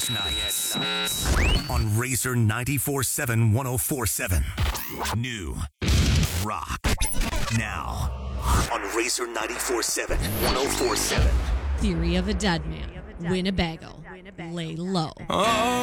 nights on Razor 94.7 104.7. New rock now on Razor 94.7 104.7. Theory of a Dead Man. Winnebago. Lay low. Oh.